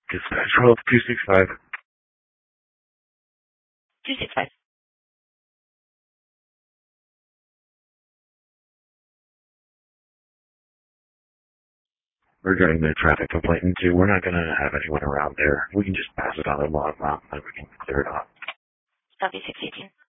Dispatch roll 265. 265. Regarding the traffic complaint, too, we're not going to have anyone around there. We can just pass it on the log map and we can clear it off. Copy 618.